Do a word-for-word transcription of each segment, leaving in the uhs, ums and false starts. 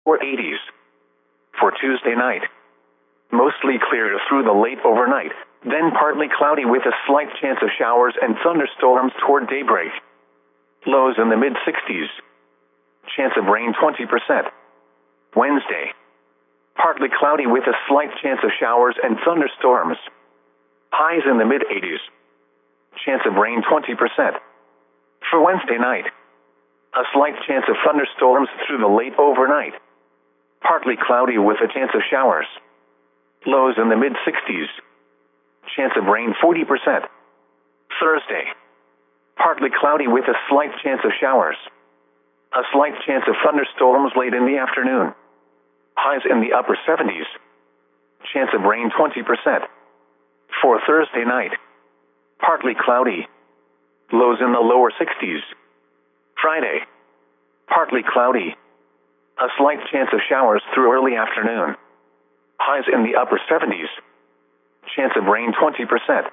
or eighties. For Tuesday night, mostly clear through the late overnight, then partly cloudy with a slight chance of showers and thunderstorms toward daybreak. Lows in the mid-sixties. Chance of rain twenty percent. Wednesday, partly cloudy with a slight chance of showers and thunderstorms. Highs in the mid-eighties. Chance of rain twenty percent. For Wednesday night, a slight chance of thunderstorms through the late overnight. Partly cloudy with a chance of showers. Lows in the mid-sixties. Chance of rain forty percent. Thursday, partly cloudy with a slight chance of showers. A slight chance of thunderstorms late in the afternoon. Highs in the upper seventies. Chance of rain twenty percent. For Thursday night, partly cloudy. Lows in the lower sixties. Friday, partly cloudy. A slight chance of showers through early afternoon. Highs in the upper seventies. Chance of rain twenty percent.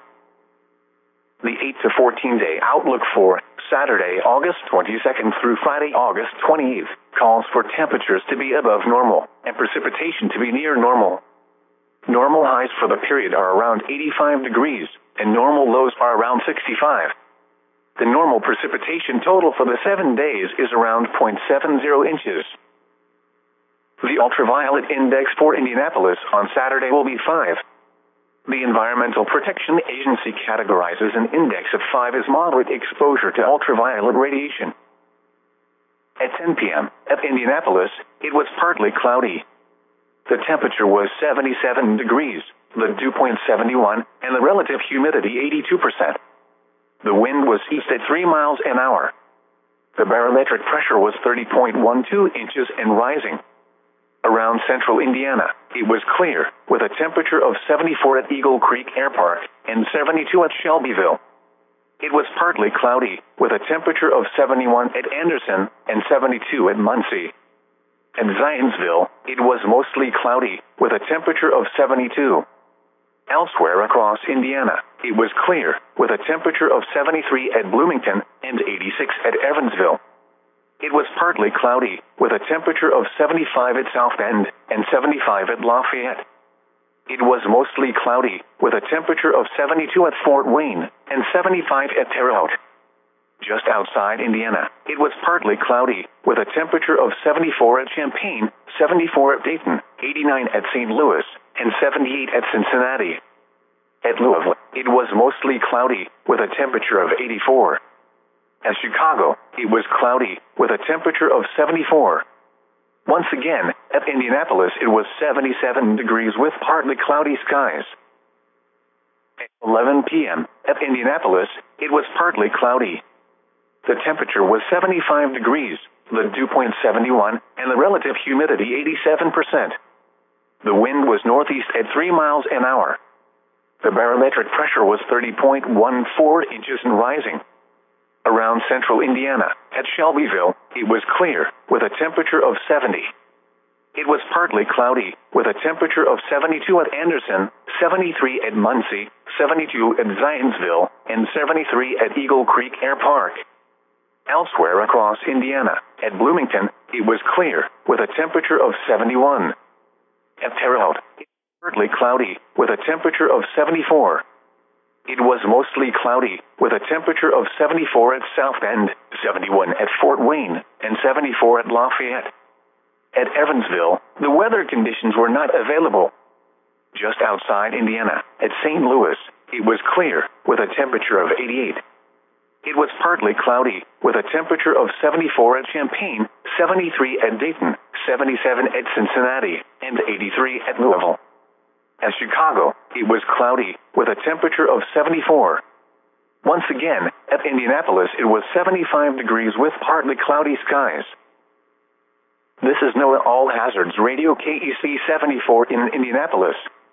The eight to fourteen day outlook for Saturday, August twenty-second through Friday, August twenty-eighth, calls for temperatures to be above normal and precipitation to be near normal. Normal highs for the period are around eighty-five degrees, and normal lows are around sixty-five. The normal precipitation total for the seven days is around zero point seven zero inches. The ultraviolet index for Indianapolis on Saturday will be five. The Environmental Protection Agency categorizes an index of five as moderate exposure to ultraviolet radiation. At ten p m at Indianapolis, it was partly cloudy. The temperature was seventy-seven degrees, the dew point seventy-one, and the relative humidity eighty-two percent. The wind was east at three miles an hour. The barometric pressure was thirty point one two inches and rising. Around central Indiana, it was clear, with a temperature of seventy-four at Eagle Creek Air Park and seventy-two at Shelbyville. It was partly cloudy, with a temperature of seventy-one at Anderson and seventy-two at Muncie. At Zionsville, it was mostly cloudy, with a temperature of seventy-two. Elsewhere across Indiana, it was clear, with a temperature of seventy-three at Bloomington and eighty-six at Evansville. It was partly cloudy, with a temperature of seventy-five at South Bend and seventy-five at Lafayette. It was mostly cloudy, with a temperature of seventy-two at Fort Wayne and seventy-five at Terre Haute. Just outside Indiana, it was partly cloudy, with a temperature of seventy-four at Champaign, seventy-four at Dayton, eighty-nine at Saint Louis, and seventy-eight at Cincinnati. At Louisville, it was mostly cloudy, with a temperature of eighty-four. At Chicago, it was cloudy, with a temperature of seventy-four. Once again, at Indianapolis it was seventy-seven degrees with partly cloudy skies. At eleven p m at Indianapolis, it was partly cloudy. The temperature was seventy-five degrees, the dew point seventy-one, and the relative humidity eighty-seven percent. The wind was northeast at three miles an hour. The barometric pressure was thirty point one four inches and rising. Around central Indiana, at Shelbyville, it was clear, with a temperature of seventy. It was partly cloudy, with a temperature of seventy-two at Anderson, seventy-three at Muncie, seventy-two at Zionsville, and seventy-three at Eagle Creek Air Park. Elsewhere across Indiana, at Bloomington, it was clear, with a temperature of seventy-one. At Terre Haute, it was partly cloudy, with a temperature of seventy-four. It was mostly cloudy, with a temperature of seventy-four at South Bend, seventy-one at Fort Wayne, and seventy-four at Lafayette. At Evansville, the weather conditions were not available. Just outside Indiana, at Saint Louis, it was clear, with a temperature of eighty-eight. It was partly cloudy, with a temperature of seventy-four at Champaign, seventy-three at Dayton, seventy-seven at Cincinnati, and eighty-three at Louisville. At Chicago, it was cloudy, with a temperature of seventy-four. Once again, at Indianapolis it was seventy-five degrees with partly cloudy skies. This is NOAA All Hazards Radio K E C seventy-four in Indianapolis.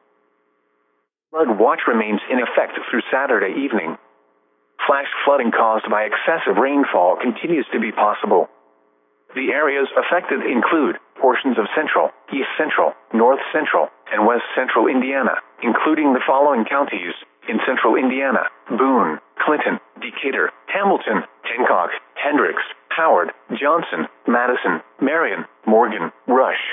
Flood watch remains in effect through Saturday evening. Flash flooding caused by excessive rainfall continues to be possible. The areas affected include portions of central, east central, north central, and west central Indiana, including the following counties: in central Indiana, Boone, Clinton, Decatur, Hamilton, Hancock, Hendricks, Howard, Johnson, Madison, Marion, Morgan, Rush,